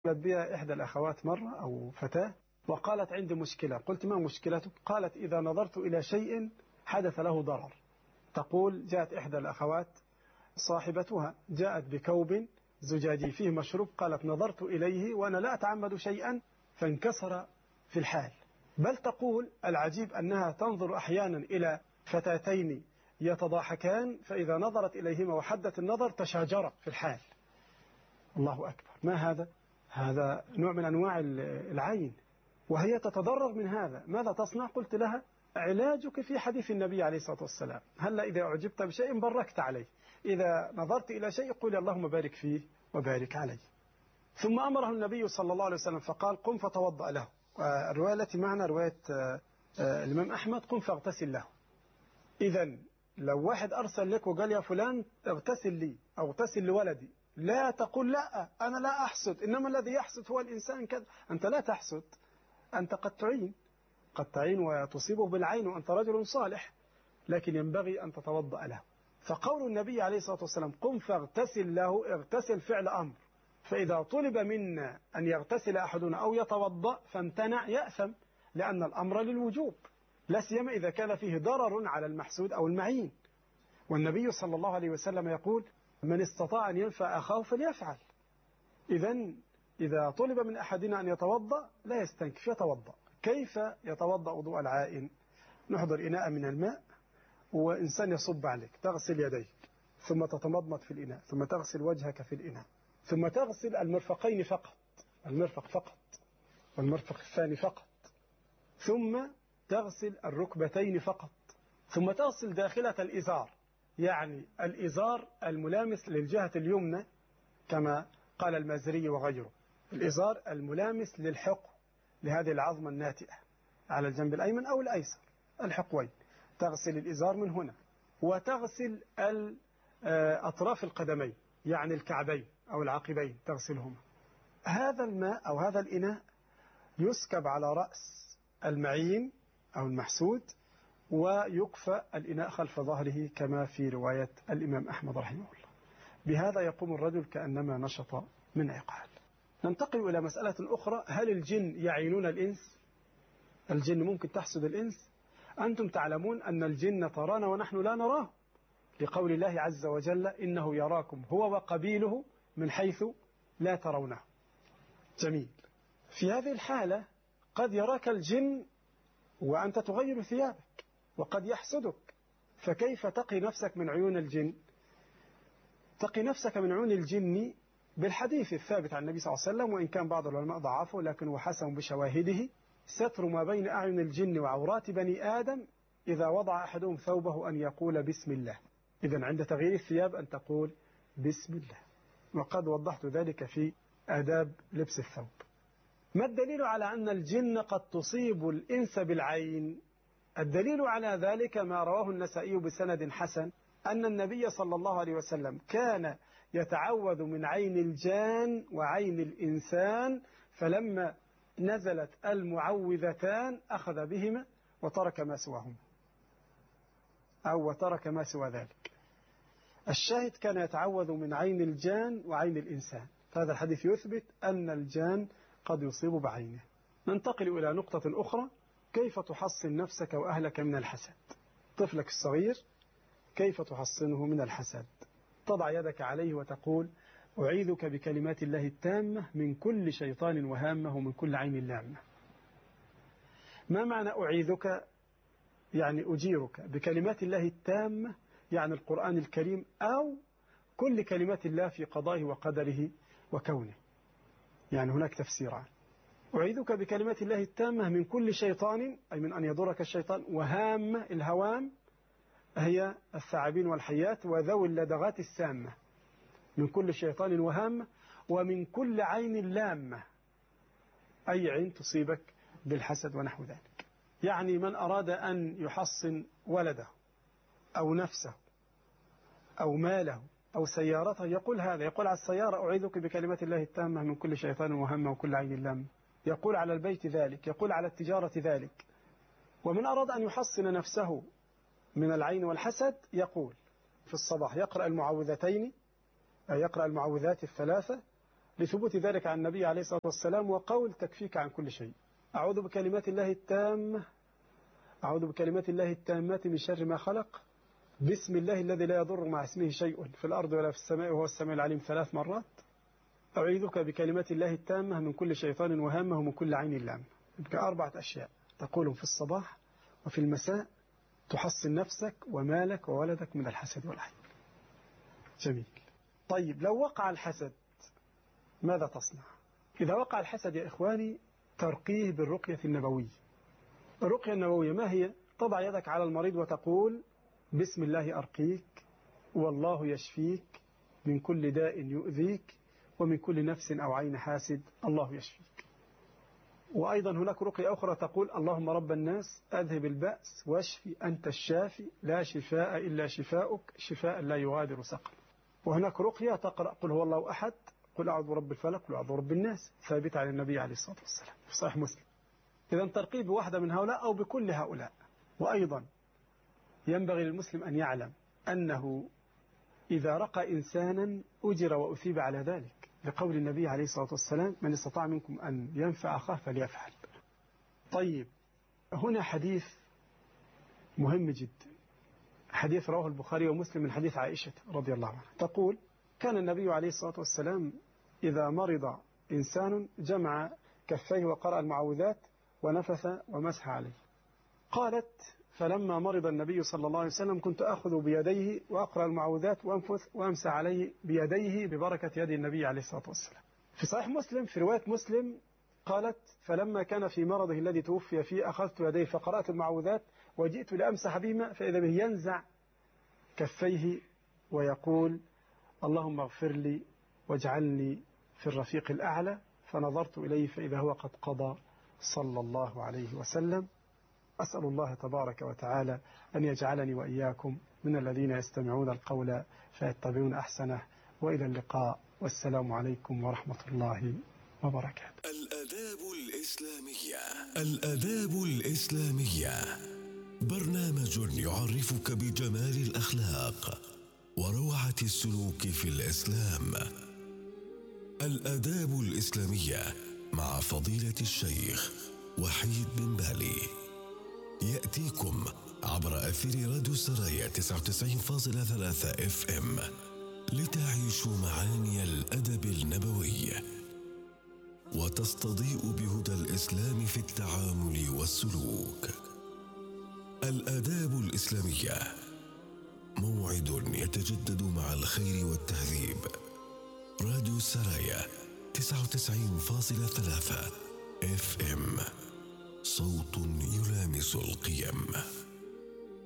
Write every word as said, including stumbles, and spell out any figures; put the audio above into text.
قالت بها إحدى الأخوات مرة أو فتاة وقالت عندي مشكلة. قلت ما مشكلتك؟ قالت إذا نظرت إلى شيء حدث له ضرر. تقول جاءت إحدى الأخوات صاحبتها جاءت بكوب زجاجي فيه مشروب، قالت نظرت إليه وأنا لا أتعمد شيئا فانكسر في الحال. بل تقول العجيب أنها تنظر أحيانا إلى فتاتين يتضاحكان فإذا نظرت إليهما وحدت النظر تشاجرا في الحال. الله أكبر، ما هذا؟ هذا نوع من أنواع العين، وهي تتضرر من هذا. ماذا تصنع؟ قلت لها علاجك في حديث النبي عليه الصلاة والسلام، هلا إذا أعجبت بشيء باركت عليه، إذا نظرت إلى شيء قولي اللهم بارك فيه وبارك عليه. ثم أمره النبي صلى الله عليه وسلم فقال قم فتوضأ له. الرواية التي معنا رواية الإمام أحمد قم فاغتسل له. إذن لو واحد أرسل لك وقال يا فلان اغتسل لي أو اغتسل لولدي، لا تقول لا أنا لا أحسد، إنما الذي يحسد هو الإنسان كذا. أنت لا تحسد، أنت قد تعين قد تعين وتصيبه بالعين وأنت رجل صالح، لكن ينبغي أن تتوضأ له. فقول النبي عليه الصلاة والسلام قم فاغتسل له، اغتسل فعل أمر، فإذا طلب منا أن يغتسل أحدنا أو يتوضأ فامتنع يأثم، لأن الأمر للوجوب، لا سيما إذا كان فيه ضرر على المحسود أو المعين. والنبي صلى الله عليه وسلم يقول من استطاع أن ينفع أخاه فليفعل. إذن إذا طلب من أحدنا أن يتوضأ لا يستنكف، يتوضأ. كيف يتوضأ وضوء العائن؟ نحضر إناء من الماء وإنسان يصب عليك، تغسل يديك ثم تتمضمض في الإناء ثم تغسل وجهك في الإناء ثم تغسل المرفقين فقط، المرفق فقط والمرفق الثاني فقط، ثم تغسل الركبتين فقط، ثم تغسل داخلة الإزار، يعني الإزار الملامس للجهة اليمنى كما قال المازري وغيره، الإزار الملامس للحق لهذه العظمة الناتئة على الجنب الأيمن أو الأيسر، الحقوين. تغسل الإزار من هنا وتغسل أطراف القدمين يعني الكعبين أو العقبين تغسلهما. هذا الماء أو هذا الإناء يسكب على رأس المعين أو المحسود ويكفى الإناء خلف ظهره كما في رواية الإمام أحمد رحمه الله. بهذا يقوم الرجل كأنما نشط من عقال. ننتقل إلى مسألة أخرى، هل الجن يعينون الإنس؟ الجن ممكن تحسد الإنس؟ أنتم تعلمون أن الجن ترانا ونحن لا نراه، لقول الله عز وجل إنه يراكم هو وقبيله من حيث لا ترونه. جميل. في هذه الحالة قد يراك الجن وأنت تغير ثيابك وقد يحسدك، فكيف تقي نفسك من عيون الجن؟ تقي نفسك من عيون الجن بالحديث الثابت عن النبي صلى الله عليه وسلم، وإن كان بعض العلماء ضعفه لكن هو حسن بشواهده، ستر ما بين أعين الجن وعورات بني آدم إذا وضع أحدهم ثوبه أن يقول بسم الله. إذن عند تغيير الثياب أن تقول بسم الله، وقد وضحت ذلك في آداب لبس الثوب. ما الدليل على أن الجن قد تصيب الإنس بالعين؟ الدليل على ذلك ما رواه النسائي بسند حسن أن النبي صلى الله عليه وسلم كان يتعوذ من عين الجان وعين الإنسان، فلما نزلت المعوذتان أخذ بهما وترك ما سواهما أو وترك ما سوى ذلك. الشاهد كان يتعوذ من عين الجان وعين الإنسان، فهذا الحديث يثبت أن الجان قد يصيب بعينه. ننتقل إلى نقطة أخرى، كيف تحصن نفسك وأهلك من الحسد؟ طفلك الصغير كيف تحصنه من الحسد؟ تضع يدك عليه وتقول أعيذك بكلمات الله التامة من كل شيطان وهامة ومن كل عين لامة. ما معنى أعيذك؟ يعني أجيرك بكلمات الله التامة، يعني القرآن الكريم أو كل كلمات الله في قضائه وقدره وكونه، يعني هناك تفسيران. أعيذك بكلمات الله التامة من كل شيطان أي من أن يضرك الشيطان، وهامة الهوام هي الثعابين والحيات وذوي اللدغات السامة، من كل شيطان وهامة، ومن كل عين لامة أي عين تصيبك بالحسد ونحو ذلك. يعني من أراد أن يحصن ولده أو نفسه أو ماله أو سيارته يقول هذا، يقول على السيارة أعيذك بكلمات الله التامة من كل شيطان وهامة وكل عين لامة، يقول على البيت ذلك، يقول على التجارة ذلك. ومن أراد أن يحصن نفسه من العين والحسد يقول في الصباح يقرأ المعوذتين، يقرأ المعوذات الثلاثة لثبوت ذلك عن النبي عليه الصلاة والسلام، وقول تكفيك عن كل شيء. أعوذ بكلمات الله التامة أعوذ بكلمات الله التامات من شر ما خلق، بسم الله الذي لا يضر مع اسمه شيء في الأرض ولا في السماء وهو السميع العليم ثلاث مرات. أعيذك بكلمات الله التامة من كل شيطان وهامة ومن كل عين لامة. يبقى أربعة أشياء تقولهم في الصباح وفي المساء تحصن نفسك ومالك وولدك من الحسد والعين. جميل. طيب لو وقع الحسد ماذا تصنع؟ إذا وقع الحسد يا إخواني ترقيه بالرقية النبوية. الرقية النبوية ما هي؟ تضع يدك على المريض وتقول بسم الله أرقيك والله يشفيك من كل داء يؤذيك ومن كل نفس أو عين حاسد الله يشفيك. وأيضا هناك رقية أخرى تقول اللهم رب الناس أذهب البأس واشفي أنت الشافي لا شفاء إلا شفاؤك شفاء لا يغادر سقما. وهناك رقية تقرأ قل هو الله أحد، قل أعوذ برب الفلق، قل أعوذ برب الناس، ثابت عن النبي عليه الصلاة والسلام في صحيح مسلم. إذا ترقيه بواحدة من هؤلاء أو بكل هؤلاء. وأيضا ينبغي للمسلم أن يعلم أنه إذا رقى إنسانا أجر وأثيب على ذلك، لقول النبي عليه الصلاة والسلام من استطاع منكم أن ينفع أخاه فليفعل. طيب هنا حديث مهم جدا، حديث رواه البخاري ومسلم من حديث عائشة رضي الله عنها تقول كان النبي عليه الصلاة والسلام إذا مرض إنسان جمع كفيه وقرأ المعوذات ونفث ومسح عليه. قالت فلما مرض النبي صلى الله عليه وسلم كنت أخذ بيديه وأقرأ المعوذات وأنفث وأمسح عليه بيديه ببركة يد النبي عليه الصلاة والسلام. في صحيح مسلم في رواية مسلم قالت فلما كان في مرضه الذي توفي فيه أخذت يديه فقرأت المعوذات وجئت لأمسح بهما فإذا به ينزع كفيه ويقول اللهم اغفر لي واجعلني في الرفيق الأعلى، فنظرت إليه فإذا هو قد قضى صلى الله عليه وسلم. أسأل الله تبارك وتعالى أن يجعلني وإياكم من الذين يستمعون القول فيتبعون أحسنه، وإلى اللقاء والسلام عليكم ورحمة الله وبركاته. الآداب الإسلامية. الآداب الإسلامية برنامج يعرفك بجمال الأخلاق وروعة السلوك في الإسلام. الآداب الإسلامية مع فضيلة الشيخ وحيد بن بالي يأتيكم عبر أثير راديو السرايا تسعة وتسعين فاصلة ثلاثة اف ام لتعيشوا معاني الأدب النبوي وتستضيء بهدى الإسلام في التعامل والسلوك. الآداب الإسلامية موعد يتجدد مع الخير والتهذيب. راديو السرايا تسعة وتسعين فاصلة ثلاثة اف ام، صوت يلامس القيم.